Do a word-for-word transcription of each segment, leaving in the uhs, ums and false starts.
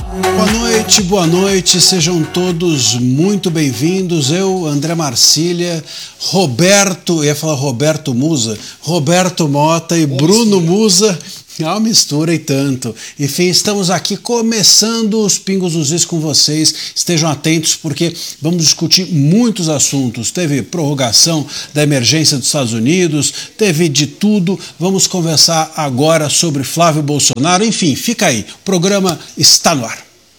Boa noite, boa noite, sejam todos muito bem-vindos. Eu, André Marcília, Roberto, eu ia falar Roberto Musa, Roberto Mota e Bruno Musa. É uma mistura e tanto. Enfim, estamos aqui começando os Pingos dos Is com vocês. Estejam atentos porque vamos discutir muitos assuntos. Teve prorrogação da emergência dos Estados Unidos, teve de tudo. Vamos conversar agora sobre Flávio Bolsonaro. Enfim, fica aí. O programa está no ar.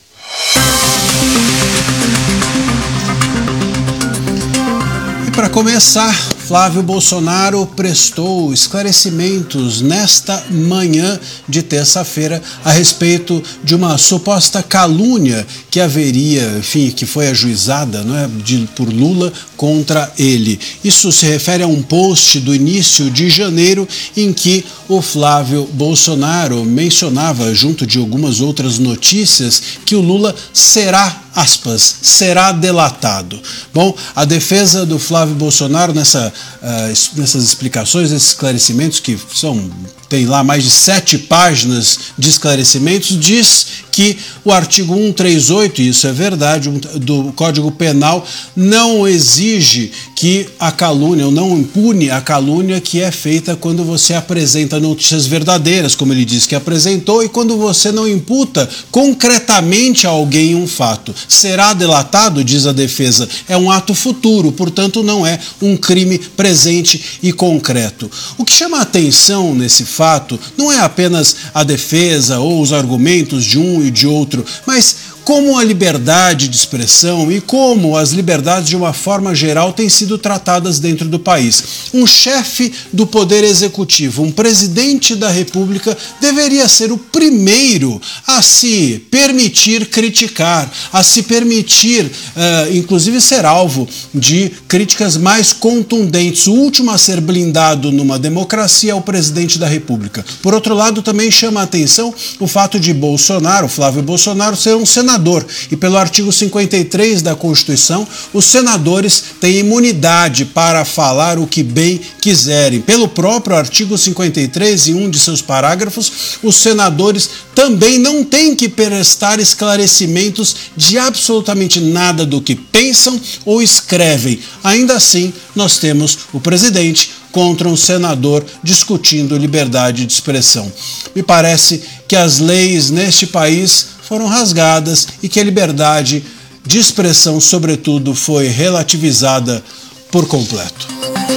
E para começar, Flávio Bolsonaro prestou esclarecimentos nesta manhã de terça-feira a respeito de uma suposta calúnia que haveria, enfim, que foi ajuizada, não é, de, por Lula contra ele. Isso se refere a um post do início de janeiro em que o Flávio Bolsonaro mencionava, junto de algumas outras notícias, que o Lula será, aspas, será delatado. Bom, a defesa do Flávio Bolsonaro nessa, uh, nessas explicações, esses esclarecimentos, que são, tem lá mais de sete páginas de esclarecimentos, diz que o artigo cento e trinta e oito, e isso é verdade, do Código Penal não exige que a calúnia, ou não impune a calúnia que é feita quando você apresenta notícias verdadeiras, como ele disse que apresentou, e quando você não imputa concretamente a alguém um fato. Será delatado, diz a defesa, é um ato futuro, portanto não é um crime presente e concreto. O que chama a atenção nesse fato não é apenas a defesa ou os argumentos de um e de outro, mas como a liberdade de expressão e como as liberdades de uma forma geral têm sido tratadas dentro do país. Um chefe do Poder Executivo, um presidente da República, deveria ser o primeiro a se permitir criticar, a se permitir, uh, inclusive, ser alvo de críticas mais contundentes. O último a ser blindado numa democracia é o presidente da República. Por outro lado, também chama a atenção o fato de Bolsonaro, Flávio Bolsonaro, ser um senador. E pelo artigo cinquenta e três da Constituição, os senadores têm imunidade para falar o que bem quiserem. Pelo próprio artigo cinquenta e três, em um de seus parágrafos, os senadores também não têm que prestar esclarecimentos de absolutamente nada do que pensam ou escrevem. Ainda assim, nós temos o presidente contra um senador discutindo liberdade de expressão. Me parece que as leis neste país foram rasgadas e que a liberdade de expressão, sobretudo, foi relativizada por completo.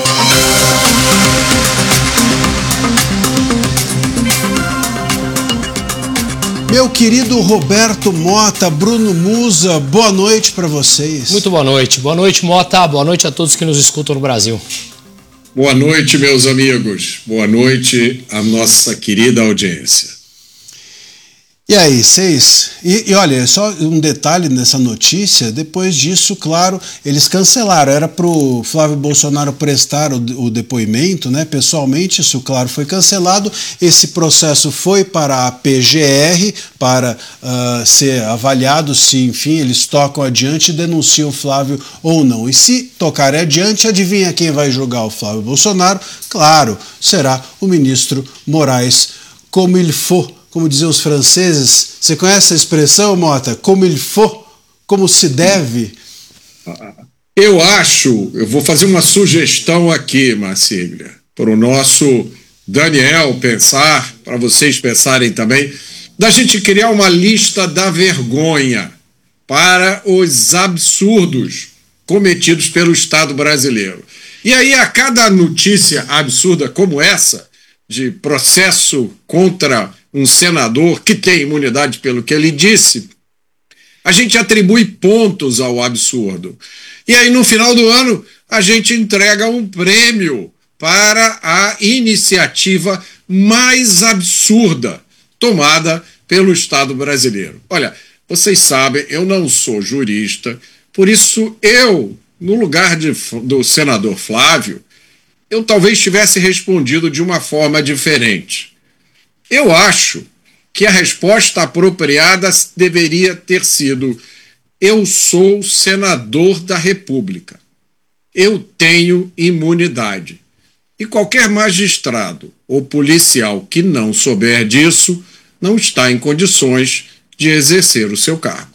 Meu querido Roberto Mota, Bruno Musa, boa noite para vocês. Muito boa noite. Boa noite, Mota. Boa noite a todos que nos escutam no Brasil. Boa noite, meus amigos. Boa noite à nossa querida audiência. E aí, vocês... E, e olha, só um detalhe nessa notícia, depois disso, claro, eles cancelaram, era para o Flávio Bolsonaro prestar o, o depoimento, né, pessoalmente, isso, claro, foi cancelado, esse processo foi para a P G R, para uh, ser avaliado se, enfim, eles tocam adiante e denunciam o Flávio ou não. E se tocarem adiante, adivinha quem vai julgar o Flávio Bolsonaro? Claro, será o ministro Moraes, como il faut. Como diziam os franceses, você conhece a expressão, Mota? Como il faut, como se deve? Eu acho, eu vou fazer uma sugestão aqui, Marcília, para o nosso Daniel pensar, para vocês pensarem também, da gente criar uma lista da vergonha para os absurdos cometidos pelo Estado brasileiro. E aí, a cada notícia absurda como essa, de processo contra um senador que tem imunidade pelo que ele disse, a gente atribui pontos ao absurdo. E aí, no final do ano, a gente entrega um prêmio para a iniciativa mais absurda tomada pelo Estado brasileiro. Olha, vocês sabem, eu não sou jurista, por isso eu, no lugar de, do senador Flávio, eu talvez tivesse respondido de uma forma diferente. Eu acho que a resposta apropriada deveria ter sido: eu sou senador da República. Eu tenho imunidade. E qualquer magistrado ou policial que não souber disso não está em condições de exercer o seu cargo.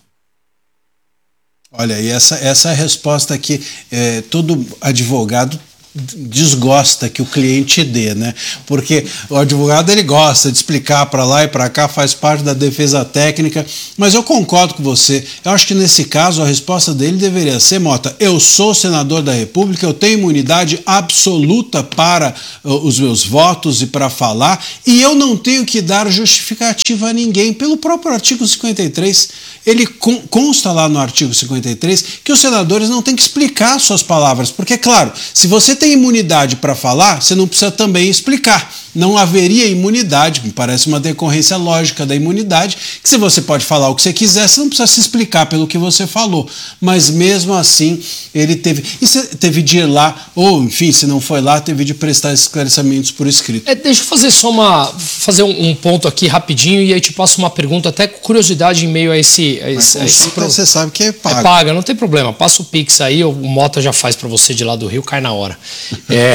Olha, e essa, essa é a resposta que é, todo advogado desgosta que o cliente dê, né? Porque o advogado ele gosta de explicar para lá e para cá, faz parte da defesa técnica, mas eu concordo com você. Eu acho que nesse caso a resposta dele deveria ser: Mota, eu sou senador da República, eu tenho imunidade absoluta para uh, os meus votos e para falar, e eu não tenho que dar justificativa a ninguém. Pelo próprio artigo cinquenta e três, ele con- consta lá no artigo cinquenta e três que os senadores não têm que explicar suas palavras, porque, claro, se você tem imunidade para falar, você não precisa também explicar. Não haveria imunidade, me parece uma decorrência lógica da imunidade, que se você pode falar o que você quiser, você não precisa se explicar pelo que você falou. Mas mesmo assim, ele teve, e você teve de ir lá, ou enfim, se não foi lá, teve de prestar esclarecimentos por escrito. É, deixa eu fazer só uma, fazer um, um ponto aqui rapidinho e aí te passo uma pergunta, até com curiosidade em meio a esse... A esse, a esse pro... Você sabe que é paga. É paga, não tem problema, passa o Pix aí, o Mota já faz para você de lá do Rio, cai na hora. É,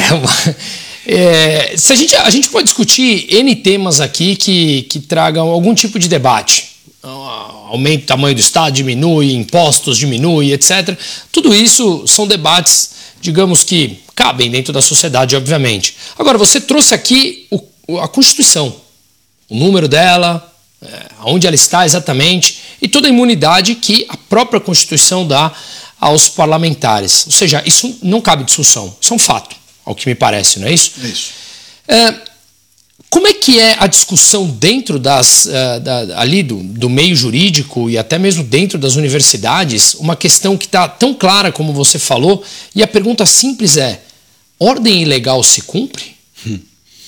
é, se a, gente, a gente pode discutir N temas aqui que, que tragam algum tipo de debate. Aumenta o tamanho do Estado, diminui, impostos diminui, etcétera. Tudo isso são debates, digamos que cabem dentro da sociedade, obviamente. Agora, você trouxe aqui o, a Constituição, o número dela, é, onde ela está exatamente, e toda a imunidade que a própria Constituição dá aos parlamentares. Ou seja, isso não cabe discussão, isso é um fato, ao que me parece, não é isso? É isso. É, como é que é a discussão dentro das, uh, da, ali do, do meio jurídico e até mesmo dentro das universidades, uma questão que está tão clara como você falou, e a pergunta simples é: ordem ilegal se cumpre? Hum.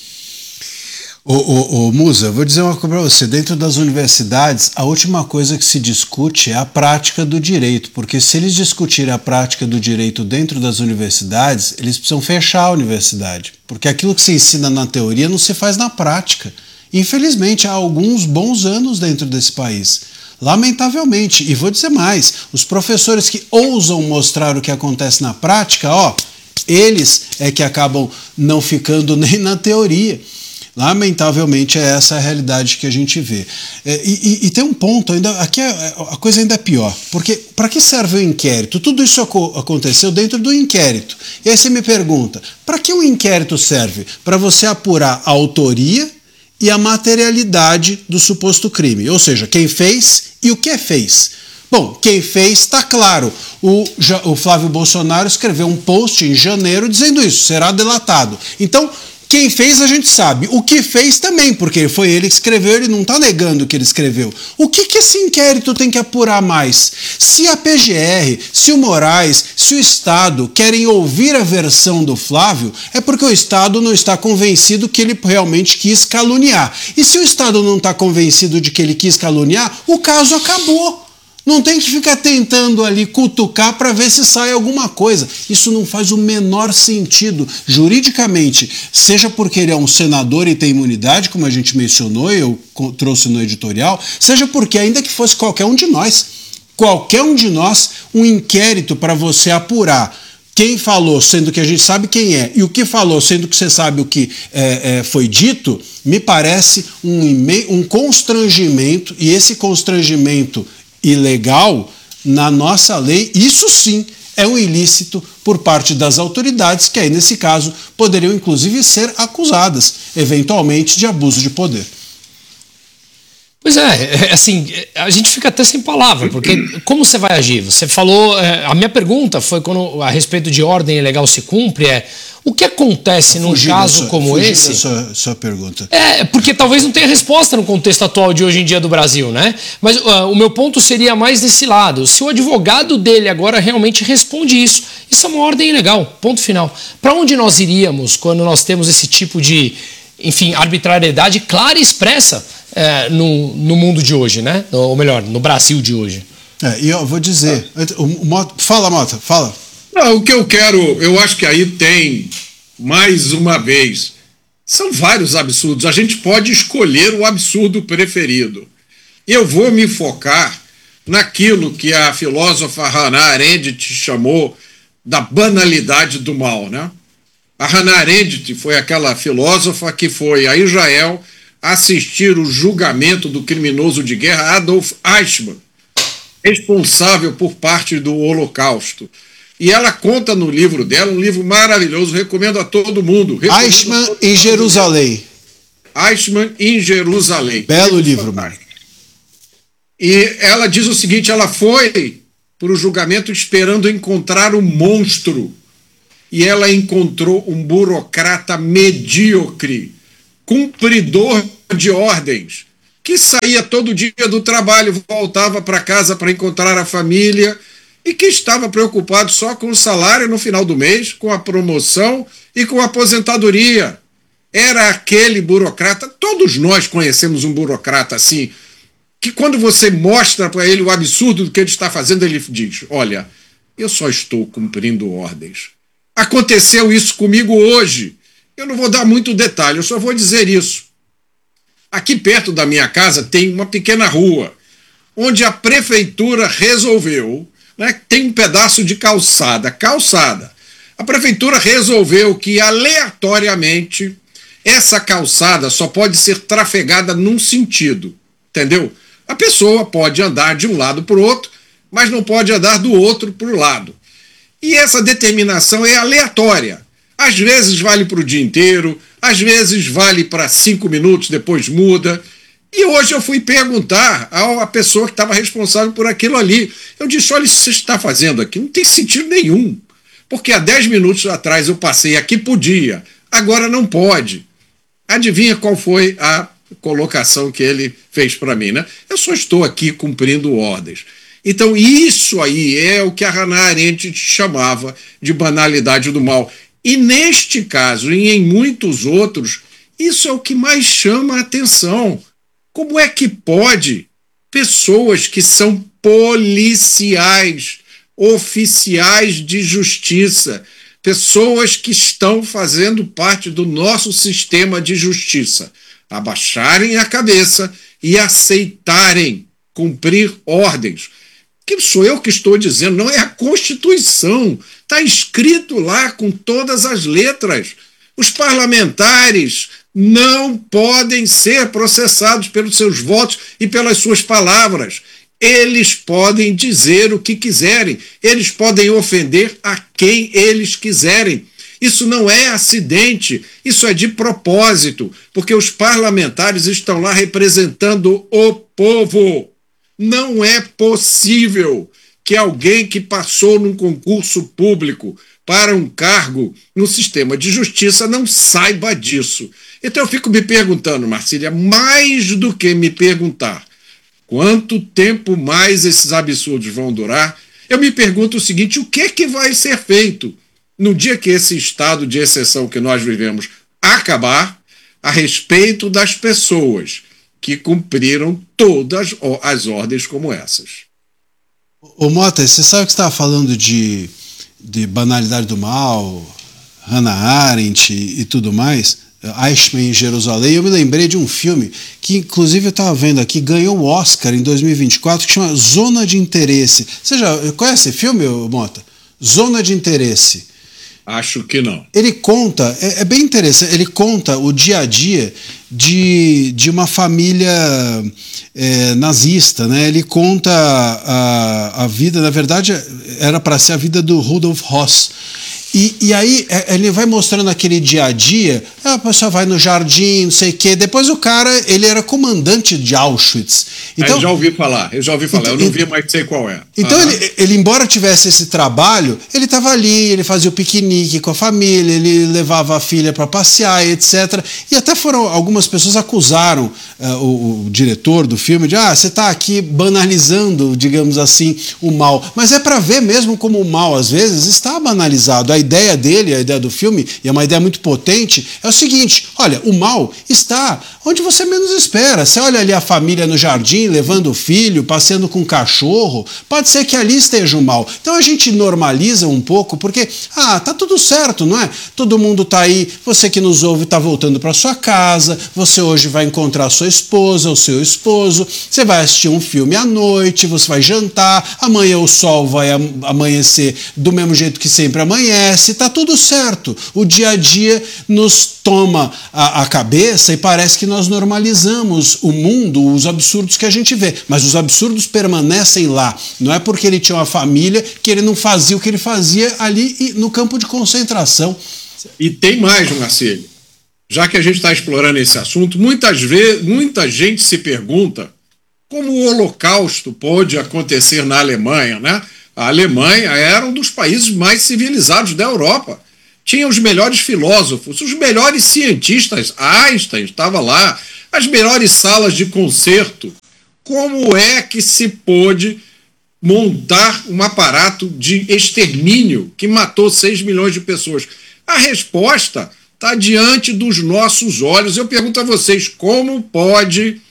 Ô, ô, ô, Musa, eu vou dizer uma coisa para você. Dentro das universidades, a última coisa que se discute é a prática do direito, porque se eles discutirem a prática do direito dentro das universidades, eles precisam fechar a universidade, porque aquilo que se ensina na teoria não se faz na prática. Infelizmente, há alguns bons anos dentro desse país. Lamentavelmente. E vou dizer mais, os professores que ousam mostrar o que acontece na prática, ó, eles é que acabam não ficando nem na teoria. Lamentavelmente é essa a realidade que a gente vê. É, e, e tem um ponto, ainda, aqui é, a coisa ainda é pior, porque para que serve o inquérito? Tudo isso aco- aconteceu dentro do inquérito. E aí você me pergunta, para que o inquérito serve? Para você apurar a autoria e a materialidade do suposto crime, ou seja, quem fez e o que fez. Bom, quem fez está claro. O, o Flávio Bolsonaro escreveu um post em janeiro dizendo isso, será delatado. Então, quem fez a gente sabe, o que fez também, porque foi ele que escreveu, ele não está negando que ele escreveu. O que, que esse inquérito tem que apurar mais? Se a P G R, se o Moraes, se o Estado querem ouvir a versão do Flávio, é porque o Estado não está convencido que ele realmente quis caluniar. E se o Estado não está convencido de que ele quis caluniar, o caso acabou. Não tem que ficar tentando ali cutucar para ver se sai alguma coisa. Isso não faz o menor sentido juridicamente, seja porque ele é um senador e tem imunidade, como a gente mencionou, eu trouxe no editorial, seja porque ainda que fosse qualquer um de nós, qualquer um de nós, um inquérito para você apurar quem falou, sendo que a gente sabe quem é, e o que falou, sendo que você sabe o que é, é, foi dito, me parece um, um constrangimento, e esse constrangimento ilegal, na nossa lei, isso sim é um ilícito por parte das autoridades, que aí, nesse caso, poderiam inclusive ser acusadas, eventualmente, de abuso de poder. Pois é, assim, a gente fica até sem palavra, porque como você vai agir? Você falou, a minha pergunta foi quando, a respeito de ordem ilegal se cumpre, é o que acontece num caso sua, como esse? Da sua, sua pergunta. É, porque talvez não tenha resposta no contexto atual de hoje em dia do Brasil, né? Mas uh, o meu ponto seria mais desse lado. Se o advogado dele agora realmente responde isso, isso é uma ordem ilegal, ponto final. Para onde nós iríamos quando nós temos esse tipo de, enfim, arbitrariedade clara e expressa é, no, no mundo de hoje, né? Ou melhor, no Brasil de hoje. É, e eu vou dizer, o, o Mota, fala, Mota, fala. Não, o que eu quero, eu acho que aí tem, mais uma vez, são vários absurdos. A gente pode escolher o absurdo preferido. Eu vou me focar naquilo que a filósofa Hannah Arendt chamou da banalidade do mal, né? A Hannah Arendt foi aquela filósofa que foi a Israel assistir o julgamento do criminoso de guerra Adolf Eichmann, responsável por parte do Holocausto. E ela conta no livro dela, um livro maravilhoso, recomendo a todo mundo. Eichmann todo em mundo. Jerusalém. Eichmann em Jerusalém. Belo livro, Marcos. E ela diz o seguinte, ela foi para o julgamento esperando encontrar um monstro. E ela encontrou um burocrata medíocre, cumpridor de ordens, que saía todo dia do trabalho, voltava para casa para encontrar a família e que estava preocupado só com o salário no final do mês, com a promoção e com a aposentadoria. Era aquele burocrata, todos nós conhecemos um burocrata assim, que quando você mostra para ele o absurdo do que ele está fazendo, ele diz, olha, eu só estou cumprindo ordens. Aconteceu isso comigo hoje. Eu não vou dar muito detalhe, eu só vou dizer isso. Aqui perto da minha casa tem uma pequena rua, onde a prefeitura resolveu, né, tem um pedaço de calçada, calçada. A prefeitura resolveu que, aleatoriamente, essa calçada só pode ser trafegada num sentido, entendeu? A pessoa pode andar de um lado para o outro, mas não pode andar do outro para o lado. E essa determinação é aleatória. Às vezes vale para o dia inteiro, às vezes vale para cinco minutos, depois muda. E hoje eu fui perguntar à pessoa que estava responsável por aquilo ali. Eu disse, olha, isso que você está fazendo aqui não tem sentido nenhum. Porque há dez minutos atrás eu passei aqui, podia, agora não pode. Adivinha qual foi a colocação que ele fez para mim, né? Eu só estou aqui cumprindo ordens. Então isso aí é o que a Hannah Arendt chamava de banalidade do mal. E neste caso, e em muitos outros, isso é o que mais chama a atenção. Como é que pode pessoas que são policiais, oficiais de justiça, pessoas que estão fazendo parte do nosso sistema de justiça, abaixarem a cabeça e aceitarem cumprir ordens? Que sou eu que estou dizendo, não é a Constituição, está escrito lá com todas as letras. Os parlamentares não podem ser processados pelos seus votos e pelas suas palavras. Eles podem dizer o que quiserem, eles podem ofender a quem eles quiserem. Isso não é acidente, isso é de propósito, porque os parlamentares estão lá representando o povo. Não é possível que alguém que passou num concurso público para um cargo no sistema de justiça não saiba disso. Então eu fico me perguntando, Marcília, mais do que me perguntar quanto tempo mais esses absurdos vão durar, eu me pergunto o seguinte, o que é que vai ser feito no dia que esse estado de exceção que nós vivemos acabar a respeito das pessoas que cumpriram todas as ordens como essas. Ô Mota, você sabe que você estava falando de, de banalidade do mal, Hannah Arendt e, e tudo mais, Eichmann em Jerusalém. Eu me lembrei de um filme que, inclusive, eu estava vendo aqui, ganhou o Oscar em dois mil e vinte e quatro, que chama Zona de Interesse. Você já conhece esse filme, Mota? Zona de Interesse. Acho que não. Ele conta, é, é bem interessante, ele conta o dia a dia de, de uma família é, nazista, né? Ele conta a, a vida, na verdade, era para ser a vida do Rudolf Höss. E, e aí ele vai mostrando aquele dia a dia, a pessoa vai no jardim, não sei o quê. Depois o cara, ele era comandante de Auschwitz. Então, eu já ouvi falar, eu já ouvi falar, então, eu não vi, mas sei qual é. Então ah. ele, ele, embora tivesse esse trabalho, ele estava ali, ele fazia o piquenique com a família, ele levava a filha para passear, etcétera. E até foram, algumas pessoas acusaram uh, o, o diretor do filme de, ah, você está aqui banalizando, digamos assim, o mal. Mas é para ver mesmo como o mal, às vezes, está banalizado. A ideia dele, a ideia do filme, e é uma ideia muito potente, é o seguinte, olha, o mal está onde você menos espera. Você olha ali a família no jardim, levando o filho, passeando com o cachorro, pode ser que ali esteja o mal. Então a gente normaliza um pouco, porque, ah, tá tudo certo, não é? Todo mundo tá aí, você que nos ouve tá voltando para sua casa, você hoje vai encontrar a sua esposa, o seu esposo, você vai assistir um filme à noite, você vai jantar, amanhã o sol vai amanhecer do mesmo jeito que sempre amanhece, permanece, está tudo certo. O dia a dia nos toma a, a cabeça e parece que nós normalizamos o mundo, os absurdos que a gente vê. Mas os absurdos permanecem lá. Não é porque ele tinha uma família que ele não fazia o que ele fazia ali no campo de concentração. E tem mais, Marcelo. Já que a gente está explorando esse assunto, muitas vezes, muita gente se pergunta como o Holocausto pôde acontecer na Alemanha, né? A Alemanha era um dos países mais civilizados da Europa. Tinha os melhores filósofos, os melhores cientistas. Einstein estava lá, as melhores salas de concerto. Como é que se pôde montar um aparato de extermínio que matou seis milhões de pessoas? A resposta está diante dos nossos olhos. Eu pergunto a vocês, como pode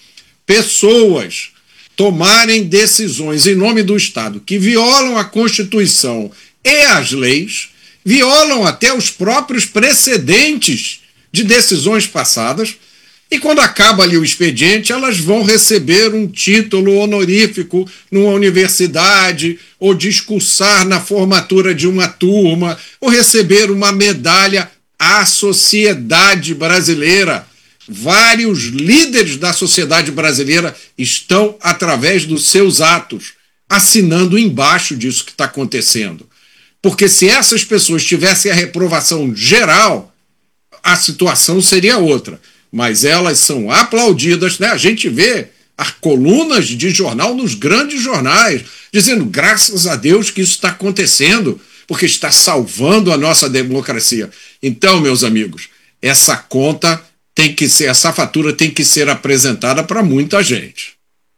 pessoas tomarem decisões em nome do Estado que violam a Constituição e as leis, violam até os próprios precedentes de decisões passadas, e quando acaba ali o expediente, elas vão receber um título honorífico numa universidade, ou discursar na formatura de uma turma, ou receber uma medalha à sociedade brasileira. Vários líderes da sociedade brasileira estão, através dos seus atos, assinando embaixo disso que está acontecendo. Porque se essas pessoas tivessem a reprovação geral, a situação seria outra. Mas elas são aplaudidas, né? A gente vê as colunas de jornal nos grandes jornais, dizendo graças a Deus que isso está acontecendo, porque está salvando a nossa democracia. Então, meus amigos, essa conta tem que ser, essa fatura tem que ser apresentada para muita gente.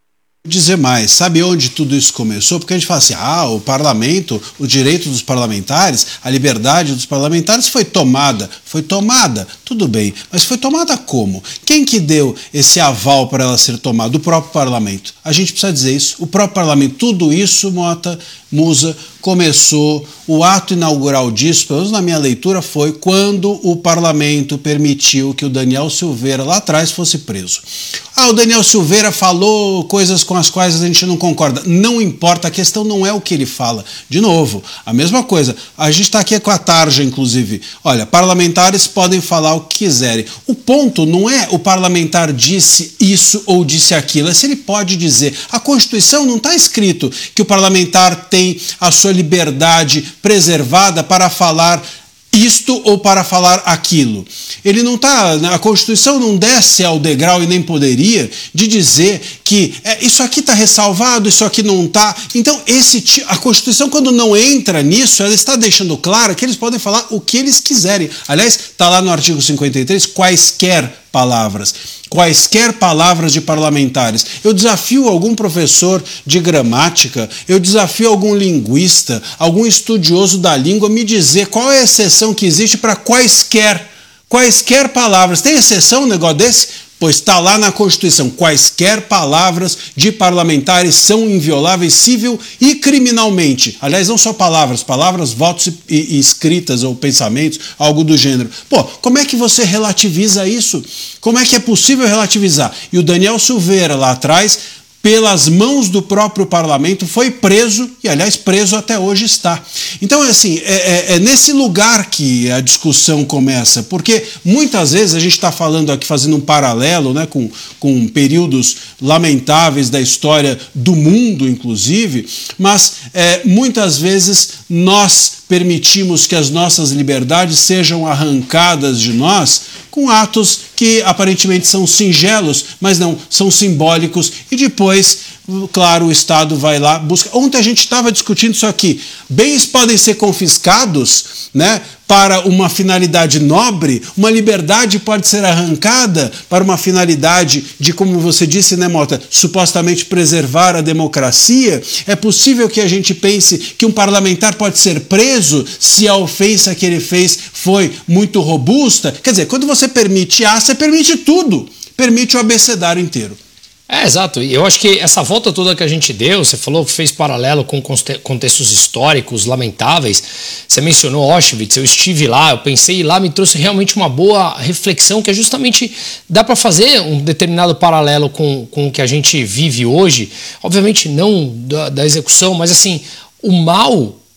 Dizer mais, sabe onde tudo isso começou? Porque a gente fala assim, ah, o parlamento, o direito dos parlamentares, a liberdade dos parlamentares foi tomada, foi tomada, tudo bem, mas foi tomada como? Quem que deu esse aval para ela ser tomada? O próprio parlamento. A gente precisa dizer isso, o próprio parlamento, tudo isso, Mota, Musa, começou, o ato inaugural disso, pelo menos na minha leitura, foi quando o parlamento permitiu que o Daniel Silveira lá atrás fosse preso. Ah, o Daniel Silveira falou coisas com as quais a gente não concorda. Não importa, a questão não é o que ele fala. De novo, a mesma coisa. A gente está aqui com a tarja, inclusive. Olha, parlamentares podem falar o que quiserem. O ponto não é o parlamentar disse isso ou disse aquilo, é se ele pode dizer. A Constituição não está escrito que o parlamentar tem a sua liberdade preservada para falar isto ou para falar aquilo. Ele não tá, a Constituição não desce ao degrau e nem poderia de dizer que é, isso aqui está ressalvado, isso aqui não está. Então, esse, a Constituição, quando não entra nisso, ela está deixando claro que eles podem falar o que eles quiserem. Aliás, está lá no artigo cinquenta e três, quaisquer palavras. Quaisquer palavras de parlamentares. Eu desafio algum professor de gramática, eu desafio algum linguista, algum estudioso da língua a me dizer qual é a exceção que existe para quaisquer, quaisquer palavras. Tem exceção um negócio desse? Pois está lá na Constituição, quaisquer palavras de parlamentares são invioláveis civil e criminalmente. Aliás, não só palavras, palavras, votos e, e escritas ou pensamentos, algo do gênero. Pô, como é que você relativiza isso? Como é que é possível relativizar? E o Daniel Silveira, lá atrás, pelas mãos do próprio parlamento, foi preso, e aliás preso até hoje está. Então, assim, é, é, é nesse lugar que a discussão começa, porque muitas vezes a gente está falando aqui, fazendo um paralelo, né, com, com períodos lamentáveis da história do mundo, inclusive, mas é, muitas vezes nós permitimos que as nossas liberdades sejam arrancadas de nós com atos que aparentemente são singelos, mas não, são simbólicos, e depois, claro, o Estado vai lá, busca. Ontem a gente estava discutindo isso aqui. Bens podem ser confiscados, né, para uma finalidade nobre, uma liberdade pode ser arrancada para uma finalidade de, como você disse, né, Mota, supostamente preservar a democracia. É possível que a gente pense que um parlamentar pode ser preso se a ofensa que ele fez foi muito robusta. Quer dizer, quando você permite A, você permite tudo, permite o abecedário inteiro. É, exato. E eu acho que essa volta toda que a gente deu, você falou que fez paralelo com contextos históricos lamentáveis, você mencionou Auschwitz, eu estive lá, eu pensei lá, me trouxe realmente uma boa reflexão, que é justamente, dá para fazer um determinado paralelo com, com o que a gente vive hoje, obviamente não da, da execução, mas assim, o mal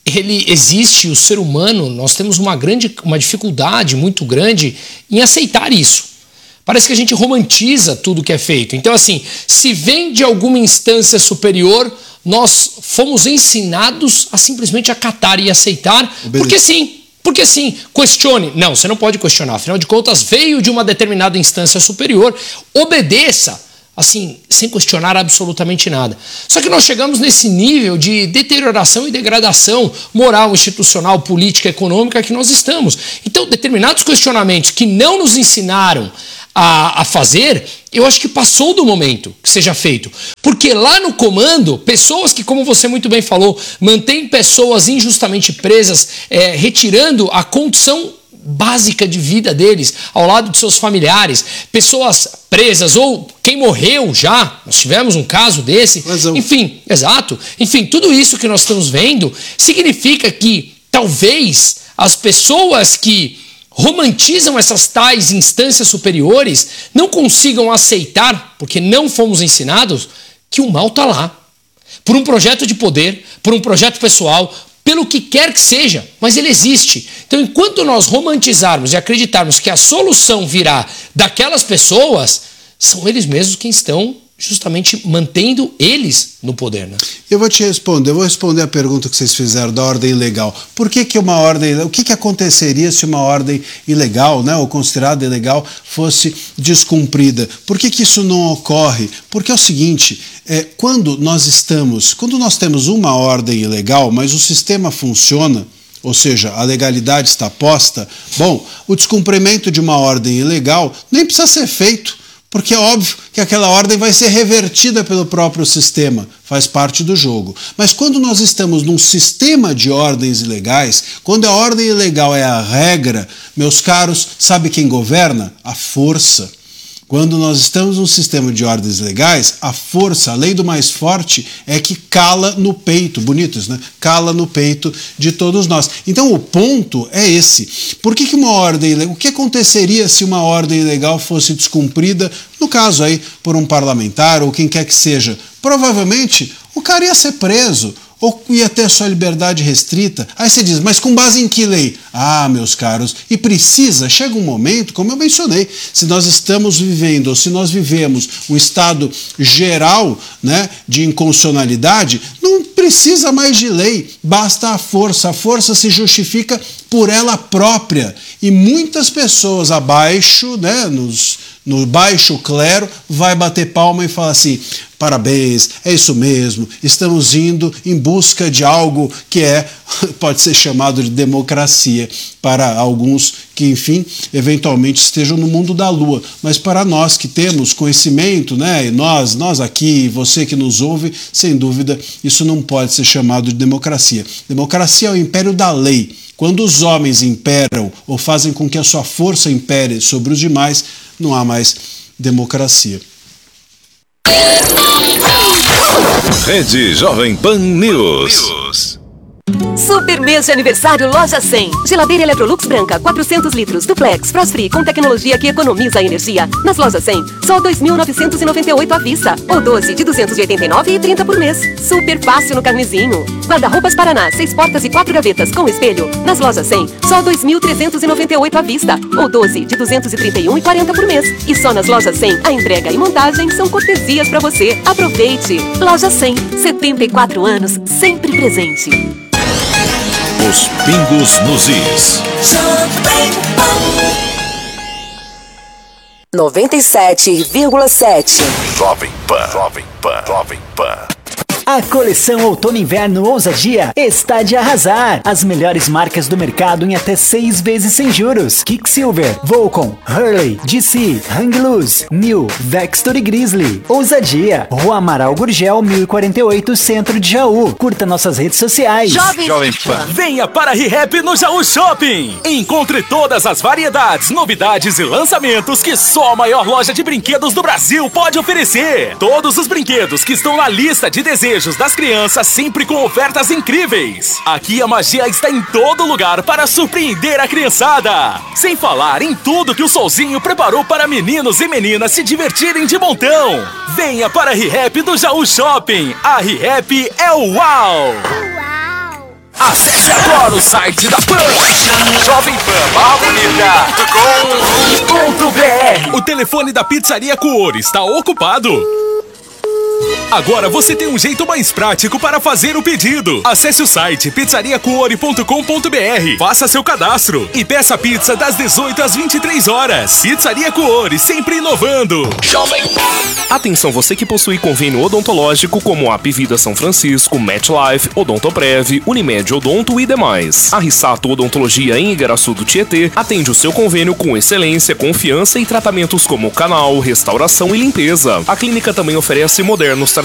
ele existe, o ser humano, nós temos uma grande, uma dificuldade muito grande em aceitar isso. Parece que a gente romantiza tudo que é feito. Então, assim, se vem de alguma instância superior, nós fomos ensinados a simplesmente acatar e aceitar, Obedece. porque sim, porque sim, questione. Não, você não pode questionar, afinal de contas, veio de uma determinada instância superior, obedeça, assim, sem questionar absolutamente nada. Só que nós chegamos nesse nível de deterioração e degradação moral, institucional, política, econômica que nós estamos. Então, determinados questionamentos que não nos ensinaram A, a fazer, eu acho que passou do momento que seja feito. Porque lá no comando, pessoas que, como você muito bem falou, mantêm pessoas injustamente presas, é, retirando a condição básica de vida deles, ao lado de seus familiares, pessoas presas ou quem morreu já, nós tivemos um caso desse, Razão. enfim, exato, enfim, tudo isso que nós estamos vendo significa que talvez as pessoas que romantizam essas tais instâncias superiores não consigam aceitar, porque não fomos ensinados, que o mal está lá. Por um projeto de poder, por um projeto pessoal, pelo que quer que seja, mas ele existe. Então, enquanto nós romantizarmos e acreditarmos que a solução virá daquelas pessoas, são eles mesmos quem estão justamente mantendo eles no poder, né? Eu vou te responder, eu vou responder a pergunta que vocês fizeram da ordem ilegal. Por que que uma ordem, o que que aconteceria se uma ordem ilegal, né, ou considerada ilegal, fosse descumprida? Por que que isso não ocorre? Porque é o seguinte, é, quando nós estamos, quando nós temos uma ordem ilegal, mas o sistema funciona, ou seja, a legalidade está posta, bom, o descumprimento de uma ordem ilegal nem precisa ser feito, porque é óbvio que aquela ordem vai ser revertida pelo próprio sistema, faz parte do jogo. Mas quando nós estamos num sistema de ordens ilegais, quando a ordem ilegal é a regra, meus caros, sabe quem governa? A força. Quando nós estamos num sistema de ordens legais, a força, a lei do mais forte, é que cala no peito, bonito isso, né? Cala no peito de todos nós. Então o ponto é esse. Por que que uma ordem ilegal, o que aconteceria se uma ordem ilegal fosse descumprida, no caso aí, por um parlamentar ou quem quer que seja? Provavelmente o cara ia ser preso, ou ia ter sua liberdade restrita. Aí você diz, mas com base em que lei? Ah, meus caros, e precisa, chega um momento, como eu mencionei, se nós estamos vivendo, ou se nós vivemos um estado geral, né, de inconstitucionalidade, não precisa mais de lei, basta a força. A força se justifica por ela própria. E muitas pessoas abaixo, né, nos, no baixo clero, vai bater palma e falar assim, parabéns, é isso mesmo, estamos indo em busca de algo que é, pode ser chamado de democracia, para alguns que, enfim, eventualmente estejam no mundo da lua, mas para nós que temos conhecimento, né, e nós, nós aqui, você que nos ouve, sem dúvida, isso não pode ser chamado de democracia. Democracia é o império da lei. Quando os homens imperam ou fazem com que a sua força impere sobre os demais, não há mais democracia. Rede Jovem Pan News. Super mês de aniversário Loja cem. Geladeira Electrolux branca, quatrocentos litros, duplex, frost free, com tecnologia que economiza energia. Nas Lojas cem, só dois mil novecentos e noventa e oito à vista. Ou doze de duzentos e oitenta e nove reais e trinta por mês. Super fácil no carnezinho. Guarda-roupas Paraná, seis portas e quatro gavetas com espelho. Nas Lojas cem, só dois mil trezentos e noventa e oito à vista. Ou doze de duzentos e trinta e um reais e quarenta por mês. E só nas Lojas cem, a entrega e montagem são cortesias para você. Aproveite! Loja cem, setenta e quatro anos, sempre presente. Os pingos nos is. noventa e sete vírgula sete. Jovem Pan, Jovem Pan, Jovem Pan. A coleção Outono Inverno Ousadia está de arrasar. As melhores marcas do mercado em até seis vezes sem juros. Kicksilver, Volcom, Hurley, D C, Hang Loose, New, Vextor e Grizzly. Ousadia, Rua Amaral Gurgel, mil e quarenta e oito, Centro de Jaú. Curta nossas redes sociais. Jovem, Jovem Pan. Venha para a ReHap no Jaú Shopping. Encontre todas as variedades, novidades e lançamentos que só a maior loja de brinquedos do Brasil pode oferecer. Todos os brinquedos que estão na lista de desejos das crianças, sempre com ofertas incríveis. Aqui a magia está em todo lugar para surpreender a criançada. Sem falar em tudo que o Solzinho preparou para meninos e meninas se divertirem de montão. Venha para a ReHap do Jaú Shopping. A ReHap é o uau! Acesse agora o site da Pan, jovem pan barra bonita ponto com ponto br. O telefone da Pizzaria Cuori está ocupado. Agora você tem um jeito mais prático para fazer o pedido. Acesse o site pizzaria cuori ponto com ponto br, faça seu cadastro e peça pizza das dezoito às vinte e três horas. Pizzaria Cuori, sempre inovando. Jovem. Atenção você que possui convênio odontológico como a Apvida São Francisco, MetLife, Odontoprev, Unimed Odonto e demais. A Rissato Odontologia em Igaraçu do Tietê atende o seu convênio com excelência, confiança e tratamentos como canal, restauração e limpeza. A clínica também oferece modernos tratamentos